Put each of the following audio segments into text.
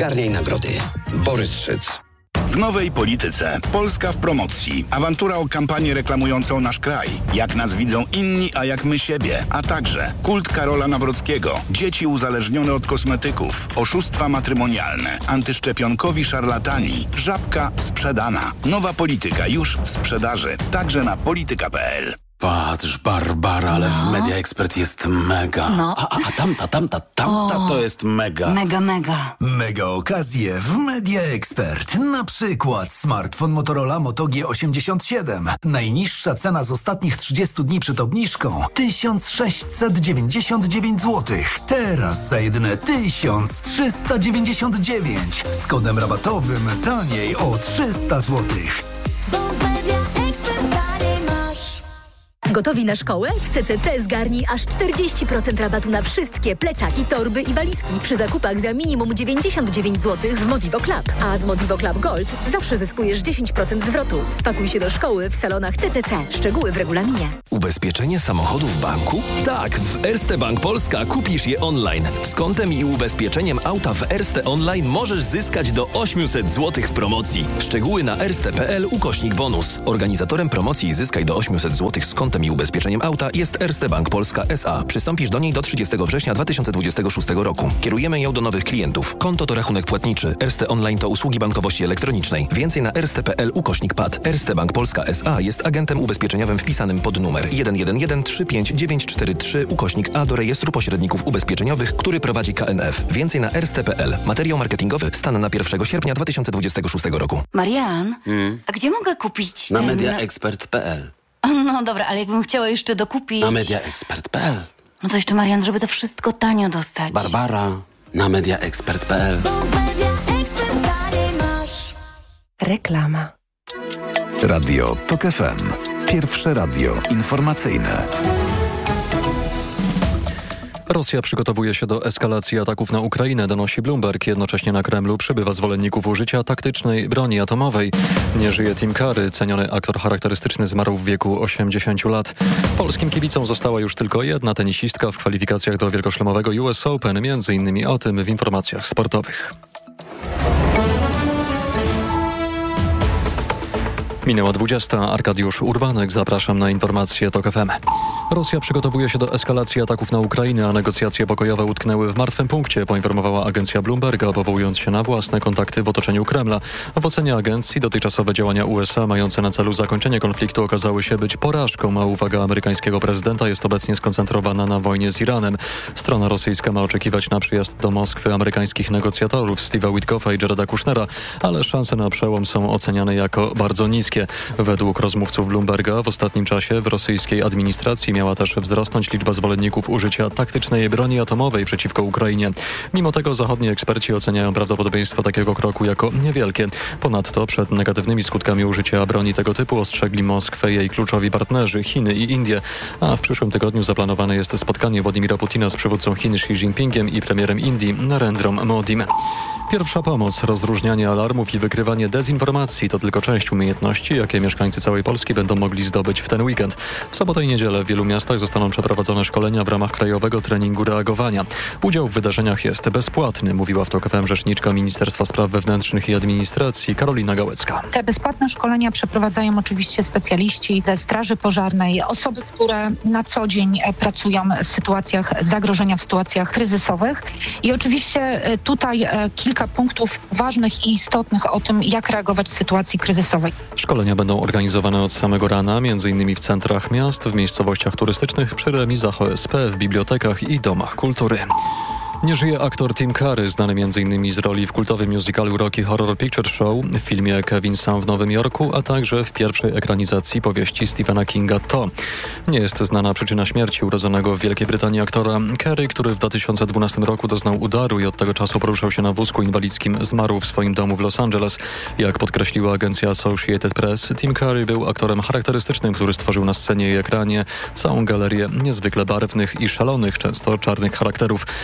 Zgarniaj nagrody. Borys Szyc. W nowej polityce. Polska w promocji. Awantura o kampanię reklamującą nasz kraj. Jak nas widzą inni, a jak my siebie. A także kult Karola Nawrockiego. Dzieci uzależnione od kosmetyków. Oszustwa matrymonialne. Antyszczepionkowi szarlatani. Żabka sprzedana. Nowa polityka już w sprzedaży. Także na polityka.pl. Patrz, Barbara, ale w Media Expert jest mega. No. A tamta to jest mega. Mega. Mega okazje w Media Expert. Na przykład smartfon Motorola Moto G87. Najniższa cena z ostatnich 30 dni przed obniżką 1699 zł. Teraz za jedyne 1399. Z kodem rabatowym taniej o 300 zł. Gotowi na szkołę? W CCC zgarnij aż 40% rabatu na wszystkie plecaki, torby i walizki przy zakupach za minimum 99 zł w Modivo Club. A z Modivo Club Gold zawsze zyskujesz 10% zwrotu. Spakuj się do szkoły w salonach CCC. Szczegóły w regulaminie. Ubezpieczenie samochodu w banku? Tak, w Erste Bank Polska kupisz je online. Z kontem i ubezpieczeniem auta w Erste Online możesz zyskać do 800 zł w promocji. Szczegóły na erste.pl/bonus. Organizatorem promocji Zyskaj do 800 zł z kontem i ubezpieczeniem auta jest Erste Bank Polska S.A. Przystąpisz do niej do 30 września 2026 roku. Kierujemy ją do nowych klientów. Konto to rachunek płatniczy. Erste Online to usługi bankowości elektronicznej. Więcej na erste.pl/PAD. Erste Bank Polska S.A. jest agentem ubezpieczeniowym wpisanym pod numer 111-35943/A do rejestru pośredników ubezpieczeniowych, który prowadzi KNF. Więcej na erste.pl. Materiał marketingowy. Stan na 1 sierpnia 2026 roku. Marian, a gdzie mogę kupić Na mediaexpert.pl. No dobra, ale jakbym chciała jeszcze dokupić... Na mediaexpert.pl. No to jeszcze, Marian, żeby to wszystko tanio dostać. Barbara, na mediaexpert.pl. Reklama. Radio TOK FM. Pierwsze radio informacyjne. Rosja przygotowuje się do eskalacji ataków na Ukrainę, donosi Bloomberg. Jednocześnie na Kremlu przybywa zwolenników użycia taktycznej broni atomowej. Nie żyje Tim Curry, ceniony aktor charakterystyczny, zmarł w wieku 80 lat. Polskim kibicom została już tylko jedna tenisistka w kwalifikacjach do wielkoszlemowego US Open. Między innymi o tym w informacjach sportowych. Minęła 20. Arkadiusz Urbanek. Zapraszam na informacje TOK FM. Rosja przygotowuje się do eskalacji ataków na Ukrainę, a negocjacje pokojowe utknęły w martwym punkcie, poinformowała agencja Bloomberga, powołując się na własne kontakty w otoczeniu Kremla. W ocenie agencji dotychczasowe działania USA mające na celu zakończenie konfliktu okazały się być porażką, a uwaga amerykańskiego prezydenta jest obecnie skoncentrowana na wojnie z Iranem. Strona rosyjska ma oczekiwać na przyjazd do Moskwy amerykańskich negocjatorów Steve'a Witkoffa i Jareda Kushnera, ale szanse na przełom są oceniane jako bardzo niskie. Według rozmówców Bloomberga w ostatnim czasie w rosyjskiej administracji miała też wzrosnąć liczba zwolenników użycia taktycznej broni atomowej przeciwko Ukrainie. Mimo tego zachodni eksperci oceniają prawdopodobieństwo takiego kroku jako niewielkie. Ponadto przed negatywnymi skutkami użycia broni tego typu ostrzegli Moskwę jej kluczowi partnerzy Chiny i Indie, a w przyszłym tygodniu zaplanowane jest spotkanie Władimira Putina z przywódcą Chin Xi Jinpingiem i premierem Indii Narendrom Modim. Pierwsza pomoc, rozróżnianie alarmów i wykrywanie dezinformacji to tylko część umiejętności, jakie mieszkańcy całej Polski będą mogli zdobyć w ten weekend. W sobotę i niedzielę w wielu miastach zostaną przeprowadzone szkolenia w ramach krajowego treningu reagowania. Udział w wydarzeniach jest bezpłatny, mówiła w TOK FM rzeczniczka Ministerstwa Spraw Wewnętrznych i Administracji Karolina Gałecka. Te bezpłatne szkolenia przeprowadzają oczywiście specjaliści ze Straży Pożarnej, osoby, które na co dzień pracują w sytuacjach zagrożenia, w sytuacjach kryzysowych. I oczywiście tutaj kilka punktów ważnych i istotnych o tym, jak reagować w sytuacji kryzysowej. Szkolenia będą organizowane od samego rana, m.in. w centrach miast, w miejscowościach turystycznych, przy remizach OSP, w bibliotekach i domach kultury. Nie żyje aktor Tim Curry, znany m.in. z roli w kultowym musicalu Rocky Horror Picture Show, w filmie Kevin Sam w Nowym Jorku, a także w pierwszej ekranizacji powieści Stephena Kinga To. Nie jest znana przyczyna śmierci urodzonego w Wielkiej Brytanii aktora. Curry, który w 2012 roku doznał udaru i od tego czasu poruszał się na wózku inwalidzkim, zmarł w swoim domu w Los Angeles. Jak podkreśliła agencja Associated Press, Tim Curry był aktorem charakterystycznym, który stworzył na scenie i ekranie całą galerię niezwykle barwnych i szalonych, często czarnych charakterów. Był znany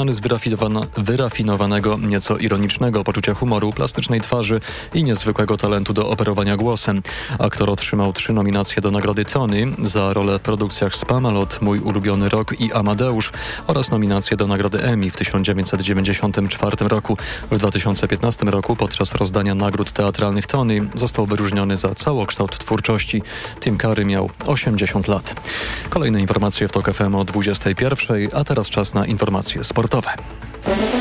znany z wyrafinowanego, nieco ironicznego poczucia humoru, plastycznej twarzy i niezwykłego talentu do operowania głosem. Aktor otrzymał 3 nominacje do nagrody Tony za rolę w produkcjach Spamalot, Mój ulubiony rok i Amadeusz oraz nominację do nagrody Emmy w 1994 roku. W 2015 roku podczas rozdania nagród teatralnych Tony został wyróżniony za całokształt twórczości. Tim Curry miał 80 lat. Kolejne informacje w TOK FM o 21, a teraz czas na informacje sportowe.